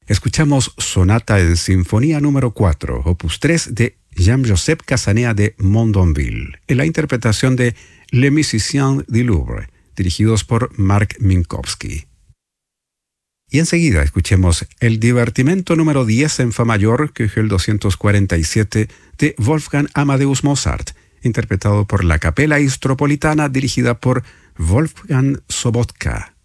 Escuchamos Sonata en Sinfonía número 4, opus 3 de Jean-Joseph Casanea de Mondonville, en la interpretación de Les Musiciens du Louvre, dirigidos por Mark Minkowski. Y enseguida escuchemos el divertimento número 10 en fa mayor, Köchel 247, de Wolfgang Amadeus Mozart, interpretado por la Capella Istropolitana dirigida por Wolfgang Sobotka.